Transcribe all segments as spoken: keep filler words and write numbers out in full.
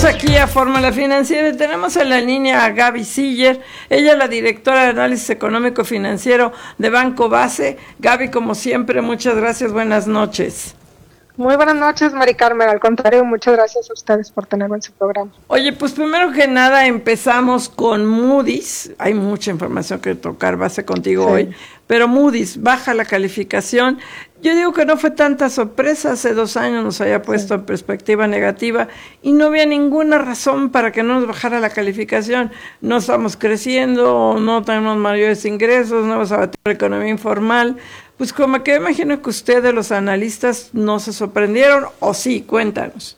Regresamos aquí a Fórmula Financiera y tenemos en la línea a Gaby Siller. Ella es la directora de Análisis Económico Financiero de Banco Base. Gaby, como siempre, muchas gracias, buenas noches. Muy buenas noches, Mari Carmen. Al contrario, muchas gracias a ustedes por tenerme en su programa. Oye, pues primero que nada empezamos con Moody's. Hay mucha información que tocar base contigo sí. hoy, pero Moody's baja la calificación. Yo digo que no fue tanta sorpresa, hace dos años nos había puesto sí. en perspectiva negativa y no había ninguna razón para que no nos bajara la calificación. No estamos creciendo, no tenemos mayores ingresos, no vamos a batir la economía informal. Pues como que imagino que ustedes, los analistas, no se sorprendieron, o sí, cuéntanos.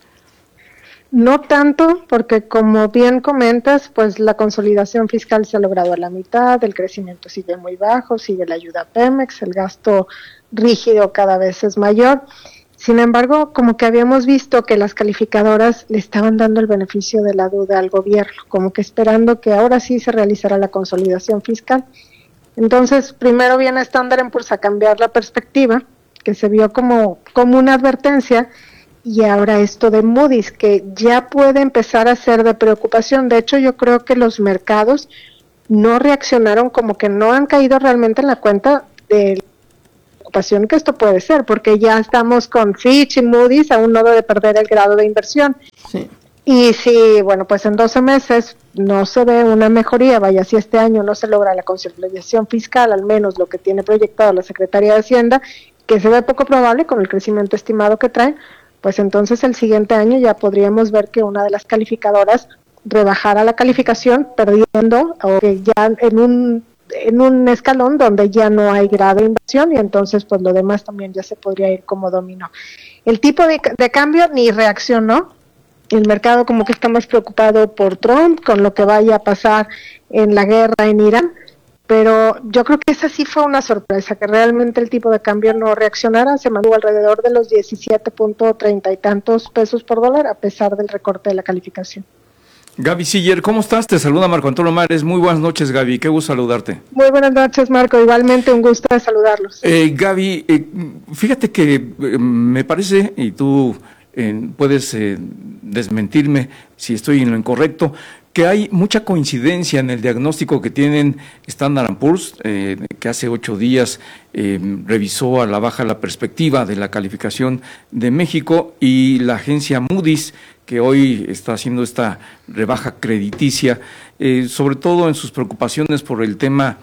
No tanto, porque como bien comentas, pues la consolidación fiscal se ha logrado a la mitad, el crecimiento sigue muy bajo, sigue la ayuda a Pemex, el gasto rígido cada vez es mayor. Sin embargo, como que habíamos visto que las calificadoras le estaban dando el beneficio de la duda al gobierno, como que esperando que ahora sí se realizara la consolidación fiscal. Entonces, primero viene Standard and Poor's a cambiar la perspectiva, que se vio como, como una advertencia, y ahora esto de Moody's, que ya puede empezar a ser de preocupación. De hecho, yo creo que los mercados no reaccionaron, como que no han caído realmente en la cuenta de la preocupación que esto puede ser, porque ya estamos con Fitch y Moody's a un nodo de perder el grado de inversión. Sí. Y si, bueno, pues en doce meses no se ve una mejoría, vaya, si este año no se logra la consolidación fiscal, al menos lo que tiene proyectado la Secretaría de Hacienda, que se ve poco probable con el crecimiento estimado que traen, pues entonces el siguiente año ya podríamos ver que una de las calificadoras rebajara la calificación, perdiendo, o que ya en un, en un escalón donde ya no hay grado de inversión, y entonces pues lo demás también ya se podría ir como dominó. El tipo de, de cambio ni reaccionó. El mercado como que está más preocupado por Trump, con lo que vaya a pasar en la guerra en Irán, pero yo creo que esa sí fue una sorpresa, que realmente el tipo de cambio no reaccionara, se mantuvo alrededor de los diecisiete punto treinta y tantos pesos por dólar, a pesar del recorte de la calificación. Gaby Siller, ¿cómo estás? Te saluda Marco Antonio Mares. Muy buenas noches, Gaby, qué gusto saludarte. Muy buenas noches, Marco, igualmente un gusto de saludarlos. Eh, Gaby, eh, fíjate que eh, me parece, y tú Eh, puedes eh, desmentirme si estoy en lo incorrecto, que hay mucha coincidencia en el diagnóstico que tienen Standard and Poor's, eh, que hace ocho días eh, revisó a la baja la perspectiva de la calificación de México, y la agencia Moody's, que hoy está haciendo esta rebaja crediticia, eh, sobre todo en sus preocupaciones por el tema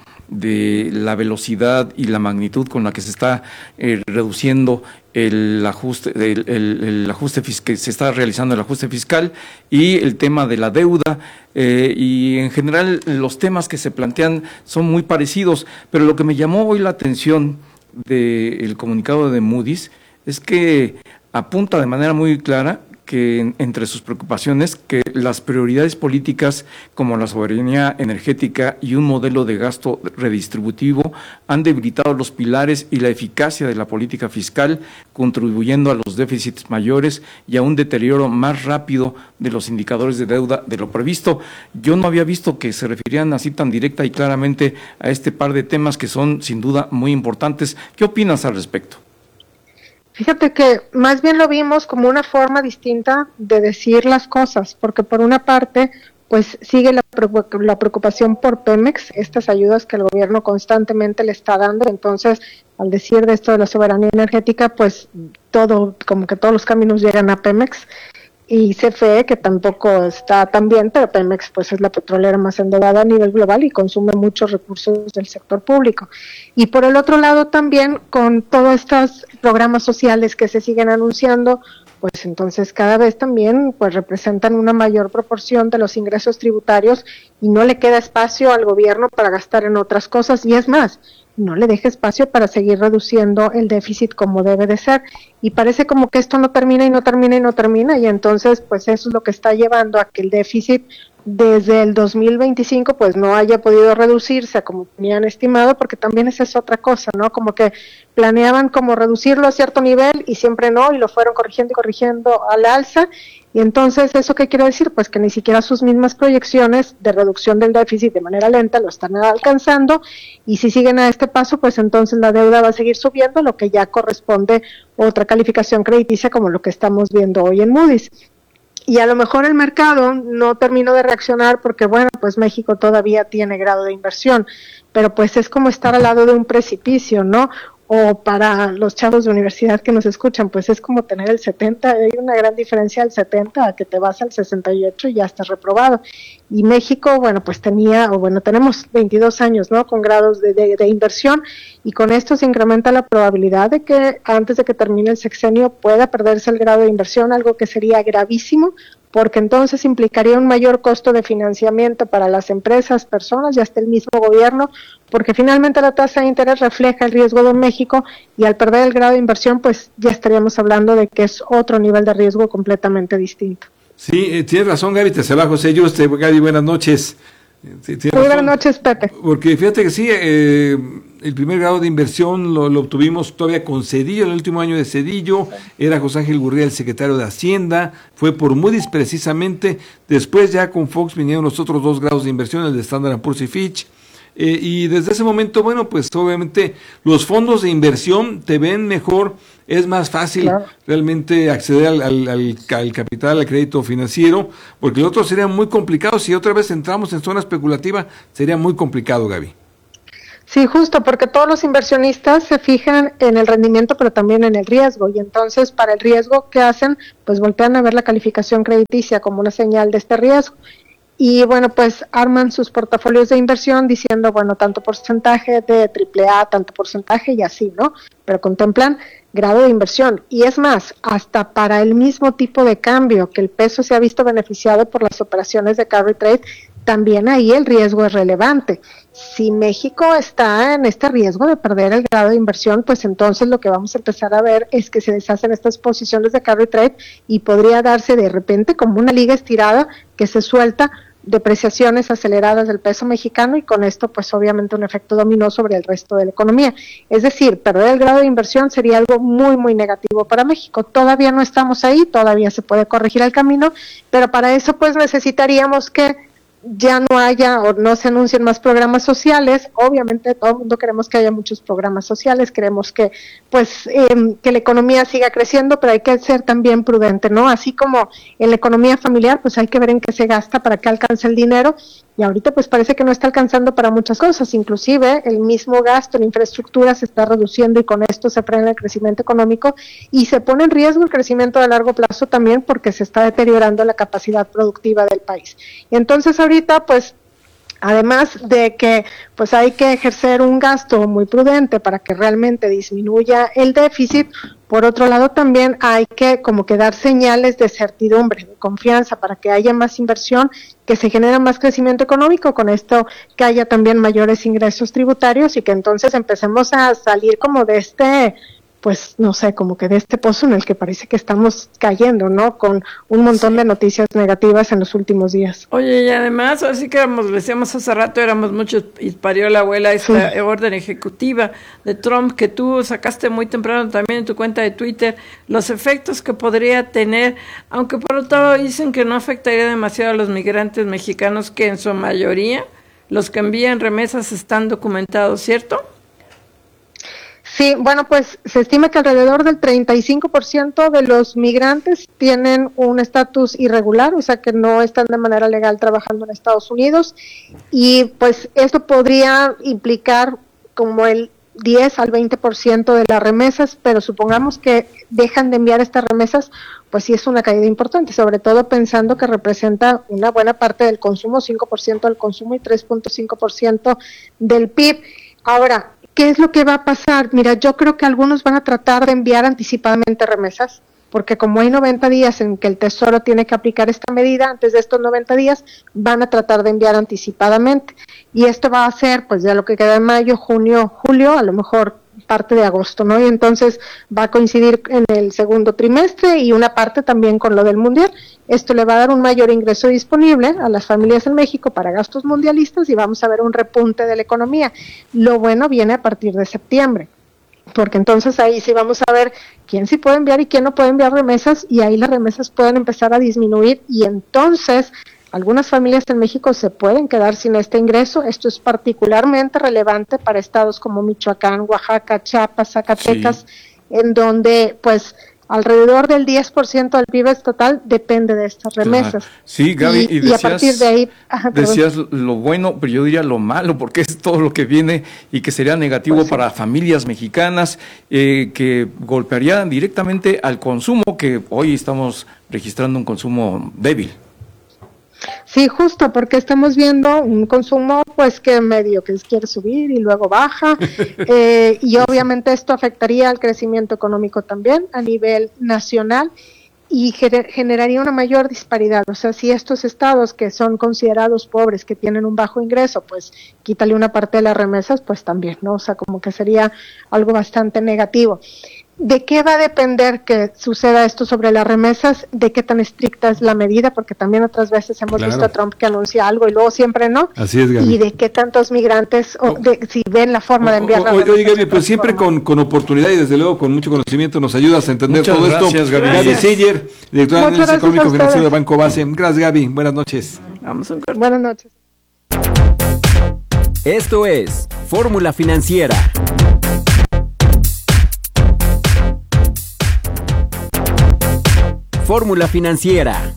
de la velocidad y la magnitud con la que se está eh, reduciendo el ajuste, el, el, el ajuste fiscal, se está realizando el ajuste fiscal, y el tema de la deuda, eh, y en general los temas que se plantean son muy parecidos, pero lo que me llamó hoy la atención del comunicado de Moody's es que apunta de manera muy clara que entre sus preocupaciones que las prioridades políticas como la soberanía energética y un modelo de gasto redistributivo han debilitado los pilares y la eficacia de la política fiscal, contribuyendo a los déficits mayores y a un deterioro más rápido de los indicadores de deuda de lo previsto. Yo no había visto que se referían así tan directa y claramente a este par de temas que son sin duda muy importantes. ¿Qué opinas al respecto? Fíjate que más bien lo vimos como una forma distinta de decir las cosas, porque por una parte, pues sigue la, la preocupación por Pemex, estas ayudas que el gobierno constantemente le está dando. Entonces, al decir de esto de la soberanía energética, pues todo, como que todos los caminos llegan a Pemex, y C F E, que tampoco está tan bien, pero Pemex pues es la petrolera más endeudada a nivel global y consume muchos recursos del sector público. Y por el otro lado también, con todos estos programas sociales que se siguen anunciando, pues entonces cada vez también pues representan una mayor proporción de los ingresos tributarios, y no le queda espacio al gobierno para gastar en otras cosas, y es más, no le deja espacio para seguir reduciendo el déficit como debe de ser, y parece como que esto no termina y no termina y no termina, y entonces pues eso es lo que está llevando a que el déficit desde el dos mil veinticinco pues no haya podido reducirse como tenían estimado, porque también esa es otra cosa, ¿no? Como que planeaban como reducirlo a cierto nivel y siempre no, y lo fueron corrigiendo y corrigiendo al alza. Y entonces, ¿eso qué quiere decir? Pues que ni siquiera sus mismas proyecciones de reducción del déficit de manera lenta lo están alcanzando, y si siguen a este paso, pues entonces la deuda va a seguir subiendo, lo que ya corresponde a otra calificación crediticia como lo que estamos viendo hoy en Moody's. y a lo mejor el mercado no terminó de reaccionar porque, bueno, pues México todavía tiene grado de inversión, pero pues es como estar al lado de un precipicio, ¿no? O para los chavos de universidad que nos escuchan, pues es como tener el setenta, hay una gran diferencia al setenta a que te vas al sesenta y ocho y ya estás reprobado. Y México, bueno, pues tenía, o bueno, tenemos veintidós años, ¿no? Con grados de, de, de inversión, y con esto se incrementa la probabilidad de que antes de que termine el sexenio pueda perderse el grado de inversión, algo que sería gravísimo, porque entonces implicaría un mayor costo de financiamiento para las empresas, personas y hasta el mismo gobierno, porque finalmente la tasa de interés refleja el riesgo de México, y al perder el grado de inversión, pues ya estaríamos hablando de que es otro nivel de riesgo completamente distinto. Sí, eh, tienes razón, Gaby, te saluda José Yuste. Gaby, buenas noches. Sí, muy razón. Buenas noches, Pepe. Porque fíjate que sí, eh, el primer grado de inversión lo, lo obtuvimos todavía con Cedillo, el último año de Cedillo, era José Ángel Gurría el secretario de Hacienda, fue por Moody's precisamente, después ya con Fox vinieron los otros dos grados de inversión, el de Standard and Poor's y Fitch, eh, y desde ese momento, bueno, pues obviamente los fondos de inversión te ven mejor, es más fácil claro. realmente acceder al, al, al, al capital, al crédito financiero, porque el otro sería muy complicado, si otra vez entramos en zona especulativa, sería muy complicado, Gaby. Sí, justo, porque todos los inversionistas se fijan en el rendimiento, pero también en el riesgo, y entonces para el riesgo, ¿qué hacen? Pues voltean a ver la calificación crediticia como una señal de este riesgo, y bueno, pues arman sus portafolios de inversión diciendo, bueno, tanto porcentaje de triple A, tanto porcentaje y así, ¿no? Pero contemplan grado de inversión, y es más, hasta para el mismo tipo de cambio, que el peso se ha visto beneficiado por las operaciones de carry trade, también ahí el riesgo es relevante. Si México está en este riesgo de perder el grado de inversión, pues entonces lo que vamos a empezar a ver es que se deshacen estas posiciones de carry trade, y podría darse de repente como una liga estirada que se suelta, depreciaciones aceleradas del peso mexicano, y con esto pues obviamente un efecto dominó sobre el resto de la economía. Es decir, perder el grado de inversión sería algo muy muy negativo para México. Todavía no estamos ahí, todavía se puede corregir el camino, pero para eso pues necesitaríamos que ya no haya o no se anuncien más programas sociales. Obviamente todo el mundo queremos que haya muchos programas sociales, queremos que pues eh, que la economía siga creciendo, pero hay que ser también prudente, ¿no? Así como en la economía familiar, pues hay que ver en qué se gasta para que alcance el dinero, y ahorita pues parece que no está alcanzando para muchas cosas, inclusive el mismo gasto en infraestructura se está reduciendo, y con esto se frena el crecimiento económico y se pone en riesgo el crecimiento a largo plazo también, porque se está deteriorando la capacidad productiva del país. Y entonces ahorita pues además de que pues hay que ejercer un gasto muy prudente para que realmente disminuya el déficit, por otro lado también hay que como que dar señales de certidumbre, de confianza, para que haya más inversión, que se genere más crecimiento económico, con esto que haya también mayores ingresos tributarios, y que entonces empecemos a salir como de este, pues no sé, como que de este pozo en el que parece que estamos cayendo, ¿no? Con un montón sí. de noticias negativas en los últimos días. Oye, y además, así que éramos, decíamos hace rato, éramos muchos, y parió la abuela esta sí. orden ejecutiva de Trump que tú sacaste muy temprano también en tu cuenta de Twitter, los efectos que podría tener, aunque por otro lado dicen que no afectaría demasiado a los migrantes mexicanos, que en su mayoría los que envían remesas están documentados, ¿cierto? Sí, bueno, pues se estima que alrededor del treinta y cinco por ciento de los migrantes tienen un estatus irregular, o sea que no están de manera legal trabajando en Estados Unidos, y pues esto podría implicar como el diez al veinte por ciento de las remesas, pero supongamos que dejan de enviar estas remesas, pues sí es una caída importante, sobre todo pensando que representa una buena parte del consumo, cinco por ciento del consumo y tres punto cinco por ciento del P I B. Ahora, ¿qué es lo que va a pasar? Mira, yo creo que algunos van a tratar de enviar anticipadamente remesas, porque como hay noventa días en que el Tesoro tiene que aplicar esta medida, antes de estos noventa días van a tratar de enviar anticipadamente. Y esto va a ser, pues ya lo que queda en mayo, junio, julio, a lo mejor parte de agosto, ¿no? Y entonces va a coincidir en el segundo trimestre y una parte también con lo del Mundial. Esto le va a dar un mayor ingreso disponible a las familias en México para gastos mundialistas, y vamos a ver un repunte de la economía. Lo bueno viene a partir de septiembre, porque entonces ahí sí vamos a ver quién sí puede enviar y quién no puede enviar remesas, y ahí las remesas pueden empezar a disminuir, y entonces algunas familias en México se pueden quedar sin este ingreso. Esto es particularmente relevante para estados como Michoacán, Oaxaca, Chiapas, Zacatecas, sí. en donde pues alrededor del diez por ciento del P I B total depende de estas remesas. Claro. Sí, Gaby, y, y, decías, y a partir de ahí... Ajá, decías lo bueno, pero yo diría lo malo, porque es todo lo que viene y que sería negativo pues sí. para familias mexicanas, eh, que golpearía directamente al consumo, que hoy estamos registrando un consumo débil. Sí, justo, porque estamos viendo un consumo pues que medio que quiere subir y luego baja, eh, y obviamente esto afectaría al crecimiento económico también a nivel nacional y gener- generaría una mayor disparidad. O sea, si estos estados que son considerados pobres, que tienen un bajo ingreso, pues quítale una parte de las remesas, pues también, ¿no? O sea, como que sería algo bastante negativo. ¿De qué va a depender que suceda esto sobre las remesas? ¿De qué tan estricta es la medida? Porque también otras veces hemos claro. visto a Trump que anuncia algo y luego siempre no. Así es, Gaby. ¿Y de qué tantos migrantes, o de, si ven la forma de enviar la remesa? Oye, Gaby, pues siempre con, con oportunidad y desde luego con mucho conocimiento nos ayudas a entender Muchas todo gracias, esto. Gaby. Gaby Siller, directora de Análisis Económico Financiero de Banco Base. Gracias, Gaby. Buenas noches. Vamos a un Buenas noches. Esto es Fórmula Financiera. Fórmula Financiera.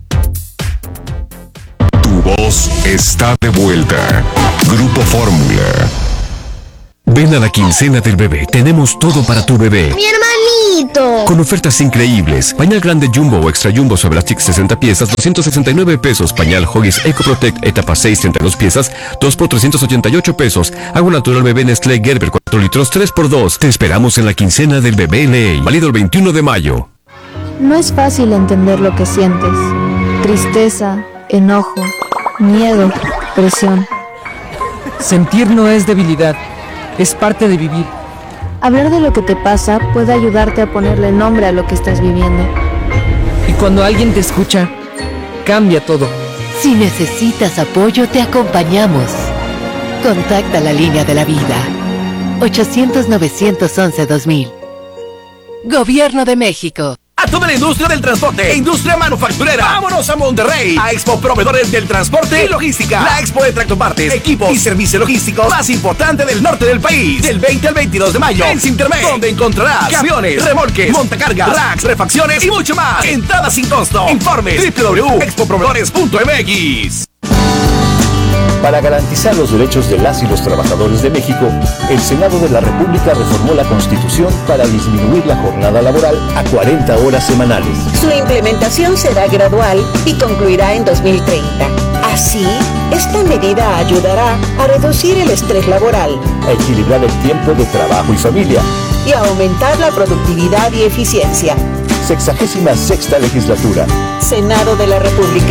Tu voz está de vuelta. Grupo Fórmula. Ven a la quincena del bebé. Tenemos todo para tu bebé. ¡Mi hermanito! Con ofertas increíbles. Pañal grande Jumbo o Extra Jumbo Sobrastic sesenta piezas, doscientos sesenta y nueve pesos. Pañal Huggies Eco Protect Etapa seis, treinta y dos piezas, dos por trescientos ochenta y ocho pesos. Agua natural bebé Nestlé Gerber cuatro litros, tres por dos. Te esperamos en la quincena del bebé Ley. Válido el veintiuno de mayo. No es fácil entender lo que sientes. Tristeza, enojo, miedo, presión. Sentir no es debilidad, es parte de vivir. Hablar de lo que te pasa puede ayudarte a ponerle nombre a lo que estás viviendo. Y cuando alguien te escucha, cambia todo. Si necesitas apoyo, te acompañamos. Contacta la línea de la vida. ochocientos, novecientos once, dos mil. Gobierno de México. A toda la industria del transporte e industria manufacturera. ¡Vámonos a Monterrey! A Expo Proveedores del Transporte y Logística. La expo de tractopartes, equipos y servicios logísticos más importante del norte del país. Del veinte al veintidós de mayo en Sintermex, donde encontrarás camiones, remolques, montacargas, racks, refacciones y mucho más. Entrada sin costo. Informes doble u doble u doble u punto expo proveedores punto m x. Para garantizar los derechos de las y los trabajadores de México, el Senado de la República reformó la Constitución para disminuir la jornada laboral a cuarenta horas semanales. Su implementación será gradual y concluirá en dos mil treinta. Así, esta medida ayudará a reducir el estrés laboral, a equilibrar el tiempo de trabajo y familia y a aumentar la productividad y eficiencia. Sexagésima sexta legislatura. Senado de la República.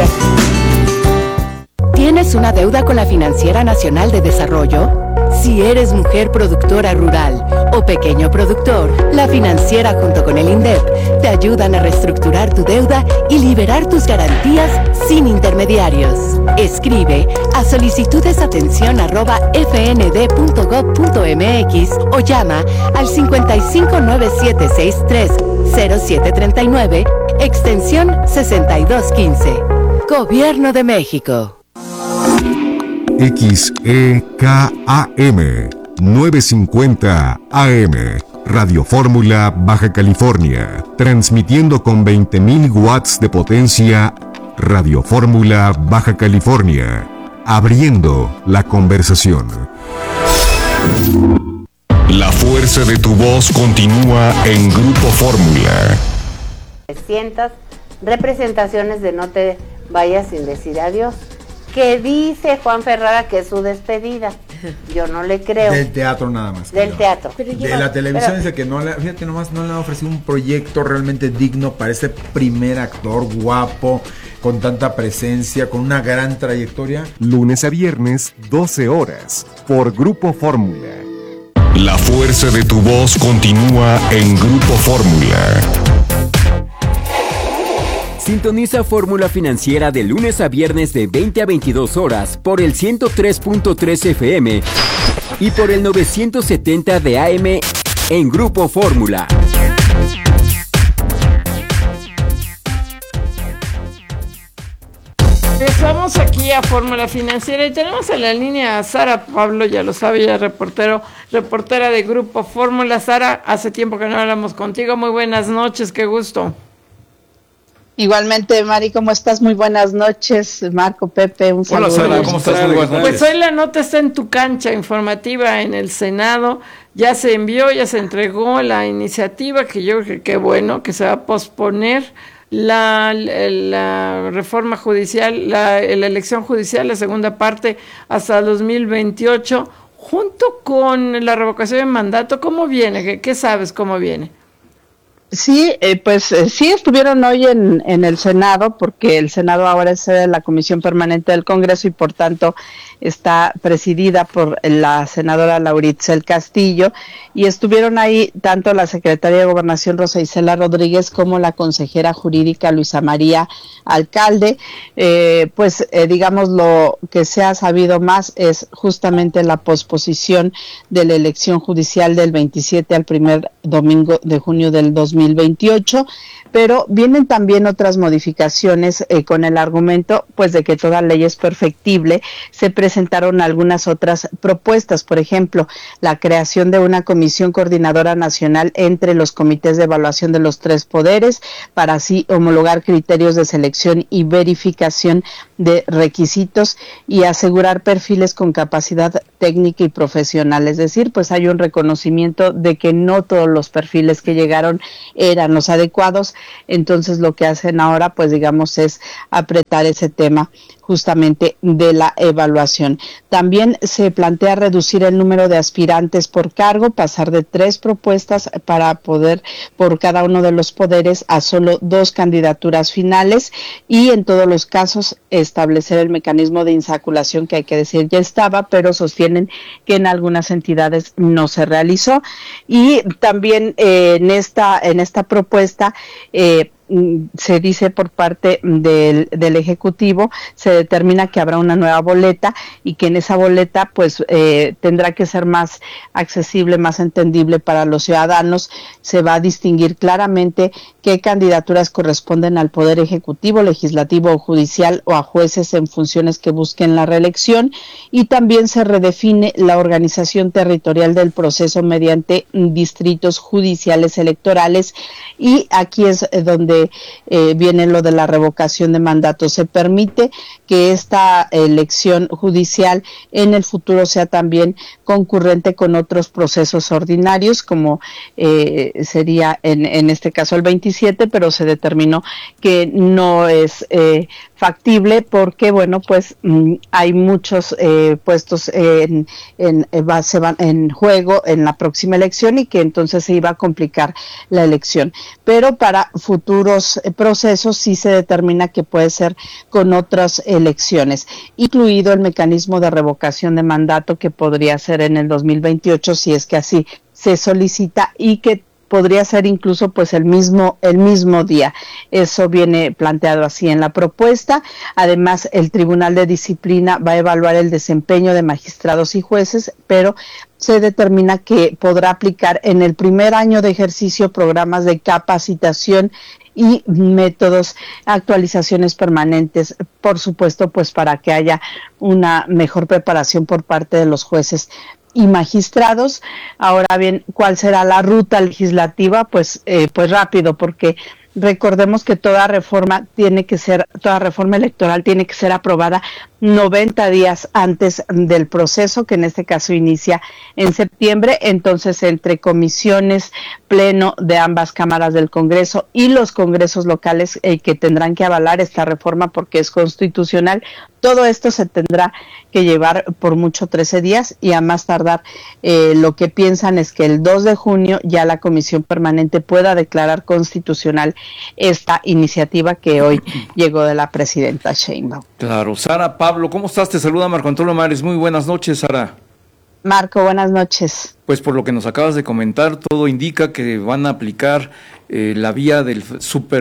¿Tienes una deuda con la Financiera Nacional de Desarrollo? Si eres mujer productora rural o pequeño productor, la Financiera junto con el INDEP te ayudan a reestructurar tu deuda y liberar tus garantías sin intermediarios. Escribe a solicitudesatención arroba f n d punto gov punto m x o llama al cincuenta y cinco, novecientos sesenta y tres, cero siete treinta y nueve, extensión sesenta y dos quince. Gobierno de México. X E K A M novecientos cincuenta A M Radio Fórmula Baja California, transmitiendo con veinte mil watts de potencia. Radio Fórmula Baja California, abriendo la conversación. La fuerza de tu voz continúa en Grupo Fórmula. trescientas representaciones de No te vayas sin decir adiós. Que dice Juan Ferrara que es su despedida. Yo no le creo. Del teatro nada más. Del creo. teatro. De lleva, la televisión pero, dice que no le, fíjate nomás, no le ha ofrecido un proyecto realmente digno para este primer actor guapo, con tanta presencia, con una gran trayectoria. Lunes a viernes, doce horas, por Grupo Fórmula. La fuerza de tu voz continúa en Grupo Fórmula. Sintoniza Fórmula Financiera de lunes a viernes de veinte a veintidós horas por el ciento tres punto tres F M y por el novecientos setenta de A M en Grupo Fórmula. Regresamos aquí a Fórmula Financiera y tenemos en la línea a Sara Pablo, ya lo sabe, ella es reportero, reportera de Grupo Fórmula. Sara, hace tiempo que no hablamos contigo, muy buenas noches, qué gusto. Igualmente, Mari, ¿cómo estás? Muy buenas noches, Marco, Pepe, un saludo. Hola, Sara, ¿cómo estás? Muy buenas noches. Pues hoy la nota está en tu cancha informativa en el Senado, ya se envió, ya se entregó la iniciativa, que yo creo que qué bueno, que se va a posponer la, la reforma judicial, la, la elección judicial, la segunda parte, hasta dos mil veintiocho, junto con la revocación de mandato. ¿Cómo viene? ¿Qué, qué sabes cómo viene? Sí, eh, pues eh, sí estuvieron hoy en, en el Senado, porque el Senado ahora es sede de la Comisión Permanente del Congreso y por tanto está presidida por la senadora Lauritzel Castillo, y estuvieron ahí tanto la secretaria de Gobernación Rosa Isela Rodríguez como la consejera jurídica Luisa María Alcalde. Eh, pues eh, digamos, lo que se ha sabido más es justamente la posposición de la elección judicial del veintisiete al primer domingo de junio del dos mil veintiocho, pero vienen también otras modificaciones eh, con el argumento pues de que toda ley es perfectible. Se presentaron algunas otras propuestas, por ejemplo, la creación de una comisión coordinadora nacional entre los comités de evaluación de los tres poderes para así homologar criterios de selección y verificación de requisitos y asegurar perfiles con capacidad técnica y profesional. Es decir, pues hay un reconocimiento de que no todos los perfiles que llegaron eran los adecuados. Entonces lo que hacen ahora, pues digamos, es apretar ese tema justamente de la evaluación. También se plantea reducir el número de aspirantes por cargo, pasar de tres propuestas para poder, por cada uno de los poderes, a solo dos candidaturas finales, y en todos los casos establecer el mecanismo de insaculación, que hay que decir ya estaba, pero sostienen que en algunas entidades no se realizó. Y también eh, en esta en esta propuesta eh, se dice por parte del, del Ejecutivo, se determina que habrá una nueva boleta y que en esa boleta pues eh, tendrá que ser más accesible, más entendible para los ciudadanos. Se va a distinguir claramente qué candidaturas corresponden al Poder Ejecutivo, Legislativo o Judicial, o a jueces en funciones que busquen la reelección, y también se redefine la organización territorial del proceso mediante distritos judiciales electorales, y aquí es donde Eh, viene lo de la revocación de mandato. Se permite que esta elección judicial en el futuro sea también concurrente con otros procesos ordinarios, como eh, sería en, en este caso el veintisiete, pero se determinó que no es eh, factible porque, bueno, pues mmm, hay muchos eh, puestos en, en, en, se van en juego en la próxima elección, y que entonces se iba a complicar la elección. Pero para futuros eh, procesos sí se determina que puede ser con otras elecciones, incluido el mecanismo de revocación de mandato, que podría ser en el dos mil veintiocho si es que así se solicita, y que podría ser incluso pues el mismo el mismo día. Eso viene planteado así en la propuesta. Además, el Tribunal de Disciplina va a evaluar el desempeño de magistrados y jueces, pero se determina que podrá aplicar en el primer año de ejercicio programas de capacitación y métodos, actualizaciones permanentes, por supuesto, pues para que haya una mejor preparación por parte de los jueces y magistrados. Ahora bien, ¿cuál será la ruta legislativa? Pues, eh, pues rápido, porque recordemos que toda reforma tiene que ser, toda reforma electoral tiene que ser aprobada noventa días antes del proceso, que en este caso inicia en septiembre. Entonces, entre comisiones, pleno de ambas cámaras del Congreso y los congresos locales eh, que tendrán que avalar esta reforma porque es constitucional, todo esto se tendrá que llevar por mucho trece días, y a más tardar eh, lo que piensan es que el dos de junio ya la Comisión Permanente pueda declarar constitucional esta iniciativa que hoy llegó de la presidenta Sheinbaum. Claro. Sara Pablo, ¿cómo estás? Te saluda Marco Antonio Mares. Muy buenas noches, Sara. Marco, buenas noches. Pues por lo que nos acabas de comentar, todo indica que van a aplicar eh, la vía del super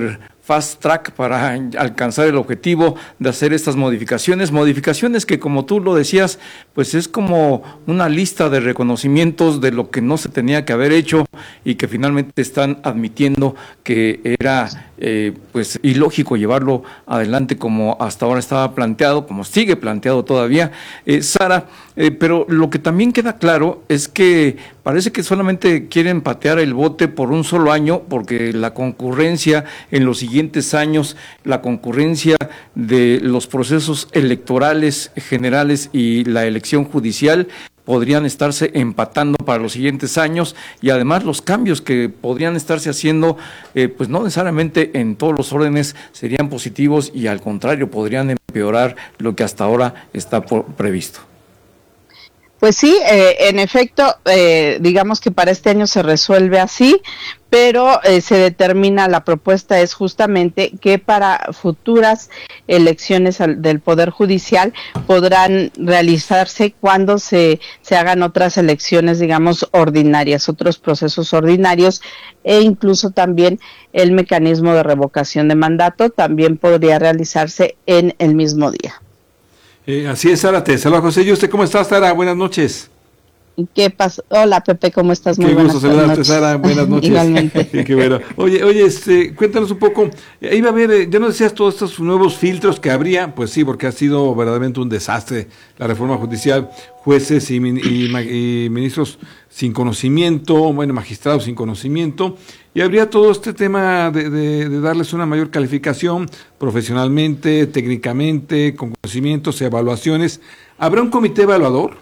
fast track para alcanzar el objetivo de hacer estas modificaciones, modificaciones que, como tú lo decías, pues es como una lista de reconocimientos de lo que no se tenía que haber hecho y que finalmente están admitiendo que era eh, pues ilógico llevarlo adelante como hasta ahora estaba planteado, como sigue planteado todavía, eh, Sara, eh, pero lo que también queda claro es que parece que solamente quieren patear el bote por un solo año, porque la concurrencia en los siguientes años, la concurrencia de los procesos electorales generales y la elección judicial podrían estarse empatando para los siguientes años, y además los cambios que podrían estarse haciendo, eh, pues no necesariamente en todos los órdenes serían positivos, y al contrario podrían empeorar lo que hasta ahora está por, previsto. Pues sí, eh, en efecto, eh, digamos que para este año se resuelve así, pero eh, se determina, la propuesta es justamente que para futuras elecciones al, del Poder Judicial podrán realizarse cuando se, se hagan otras elecciones, digamos, ordinarias, otros procesos ordinarios, e incluso también el mecanismo de revocación de mandato también podría realizarse en el mismo día. Eh, así es, Sara, te saluda José. ¿Y usted cómo está, Sara? Buenas noches. ¿Qué pasa? Hola, Pepe, ¿cómo estás? Muy Qué gusto saludarte, noches. Sara. Buenas noches. Igualmente. Qué bueno. Oye, oye, este, cuéntanos un poco. Eh, iba a ver, eh, ya nos decías todos estos nuevos filtros que habría. Pues sí, porque ha sido verdaderamente un desastre la reforma judicial. Jueces y, y, y ministros sin conocimiento, bueno, magistrados sin conocimiento. Y habría todo este tema de, de, de darles una mayor calificación profesionalmente, técnicamente, con conocimientos, evaluaciones. ¿Habrá un comité evaluador?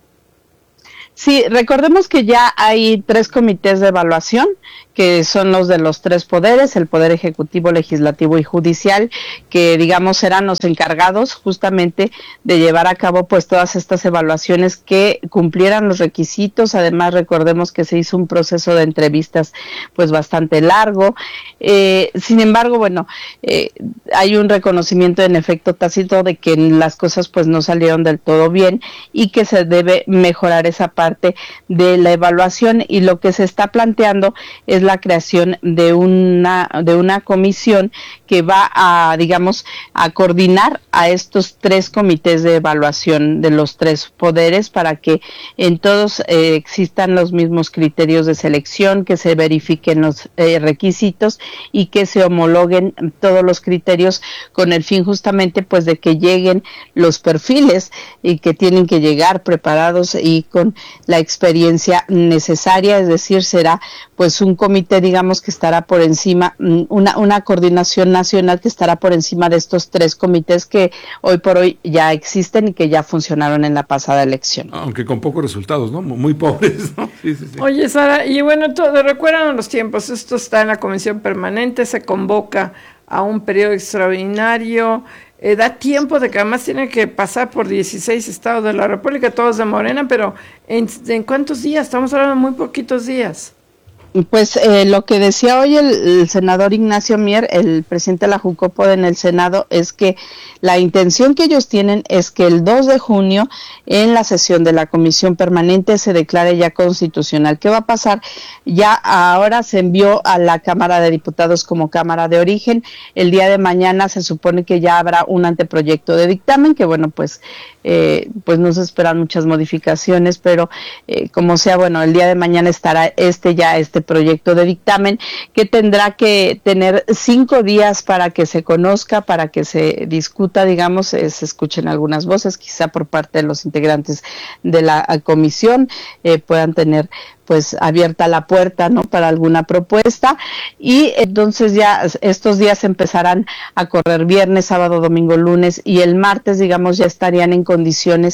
Sí, recordemos que ya hay tres comités de evaluación, que son los de los tres poderes, el Poder Ejecutivo, Legislativo y Judicial, que digamos serán los encargados justamente de llevar a cabo pues todas estas evaluaciones que cumplieran los requisitos. Además, recordemos que se hizo un proceso de entrevistas pues bastante largo. Eh, sin embargo, bueno, eh, hay un reconocimiento en efecto tácito de que las cosas pues no salieron del todo bien y que se debe mejorar esa parte de la evaluación, y lo que se está planteando es la creación de una de una comisión que va a, digamos, a coordinar a estos tres comités de evaluación de los tres poderes para que en todos eh, existan los mismos criterios de selección, que se verifiquen los eh, requisitos y que se homologuen todos los criterios con el fin justamente pues de que lleguen los perfiles y que tienen que llegar preparados y con la experiencia necesaria, es decir, será pues un comité, digamos, que estará por encima, una, una coordinación nacional que estará por encima de estos tres comités que hoy por hoy ya existen y que ya funcionaron en la pasada elección. Aunque con pocos resultados, ¿no? Muy pobres, ¿no? Sí, sí, sí. Oye, Sara, y bueno, todo, recuerdan los tiempos, esto está en la comisión permanente, se convoca a un periodo extraordinario, eh, da tiempo de que además tiene que pasar por dieciséis estados de la República, todos de Morena, pero ¿en, en cuántos días? Estamos hablando de muy poquitos días. Pues eh, lo que decía hoy el, el senador Ignacio Mier, el presidente de la Jucopo en el Senado, es que la intención que ellos tienen es que el dos de junio en la sesión de la Comisión Permanente se declare ya constitucional. ¿Qué va a pasar? Ya ahora se envió a la Cámara de Diputados como Cámara de Origen. El día de mañana se supone que ya habrá un anteproyecto de dictamen, que bueno, pues eh, pues no se esperan muchas modificaciones, pero eh, como sea, bueno, el día de mañana estará este ya este proyecto de dictamen, que tendrá que tener cinco días para que se conozca, para que se discuta, digamos, eh, se escuchen algunas voces, quizá por parte de los integrantes de la comisión, eh, puedan tener pues abierta la puerta, ¿no?, para alguna propuesta, y entonces ya estos días empezarán a correr viernes, sábado, domingo, lunes, y el martes, digamos, ya estarían en condiciones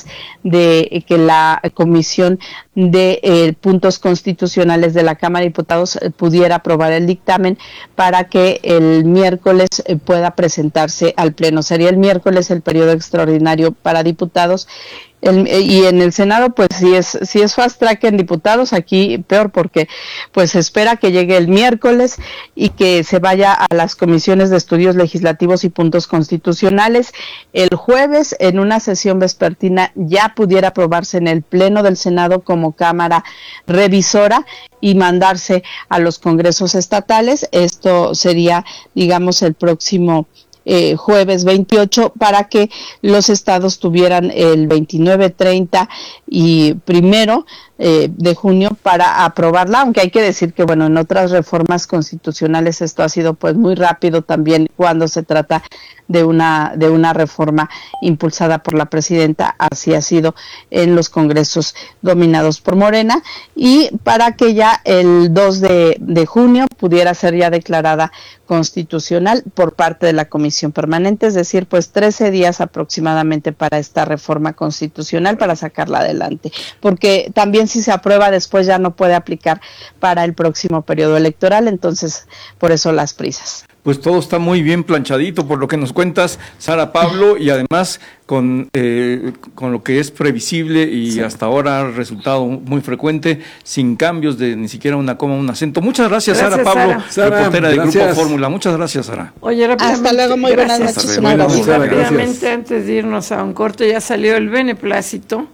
de que la comisión de eh, puntos constitucionales de la Cámara de Diputados eh, pudiera aprobar el dictamen para que el miércoles eh, pueda presentarse al Pleno. Sería el miércoles el periodo extraordinario para diputados, El, y en el Senado, pues si es si es fast track en diputados, aquí peor, porque pues se espera que llegue el miércoles y que se vaya a las comisiones de estudios legislativos y puntos constitucionales. El jueves, en una sesión vespertina, ya pudiera aprobarse en el Pleno del Senado como Cámara Revisora y mandarse a los congresos estatales. Esto sería, digamos, el próximo Eh, jueves veintiocho, para que los estados tuvieran el veintinueve, treinta y primero eh, de junio para aprobarla, aunque hay que decir que, bueno, en otras reformas constitucionales esto ha sido pues muy rápido también cuando se trata de una de una reforma impulsada por la presidenta, así ha sido en los congresos dominados por Morena, y para que ya el dos de, de junio pudiera ser ya declarada constitucional por parte de la Comisión Permanente, es decir, pues trece días aproximadamente para esta reforma constitucional, para sacarla adelante, porque también si se aprueba después ya no puede aplicar para el próximo periodo electoral, entonces por eso las prisas. Pues todo está muy bien planchadito por lo que nos cuentas, Sara Pablo, y además con, eh, con lo que es previsible y sí, hasta ahora ha resultado muy frecuente, sin cambios de ni siquiera una coma, un acento. Muchas gracias, gracias Sara Pablo, Sara, reportera del Grupo Fórmula. Muchas gracias, Sara. Oye, hasta luego, muy buenas noches. Rápidamente, rápidamente antes de irnos a un corte, ya salió el beneplácito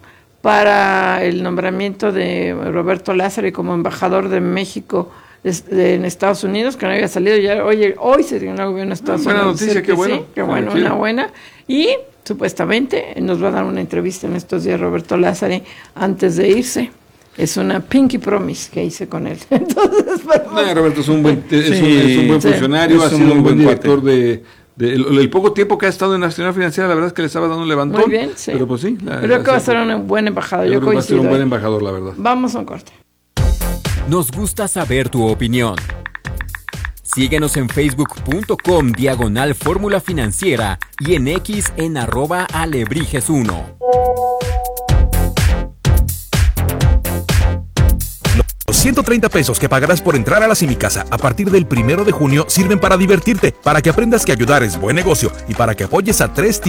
para el nombramiento de Roberto Lázaro como embajador de México en Estados Unidos, que no había salido ya. Oye, hoy se dio una gobierno en Estados buena Unidos. Buena noticia, qué bueno. Sí, qué bueno, una buena. Y supuestamente nos va a dar una entrevista en estos días Roberto Lázaro antes de irse. Es una pinky promise que hice con él. Entonces, pero... no, Roberto es un buen, es sí, un, es un buen sí, funcionario, ha sido un buen, buen director cuate. de... De, el, el poco tiempo que ha estado en Nacional Financiera, la verdad es que le estaba dando un levantón. Muy bien, sí. Pero pues sí. La, creo la, que va a ser ser un buen embajador. Yo, yo creo que va a ser un buen ahí. embajador, la verdad. Vamos a un corte. Nos gusta saber tu opinión. Síguenos en facebook.com diagonal Fórmula Financiera y en X en arroba alebrijes uno. Los ciento treinta pesos que pagarás por entrar a la Simicasa a partir del primero de junio sirven para divertirte, para que aprendas que ayudar es buen negocio y para que apoyes a tres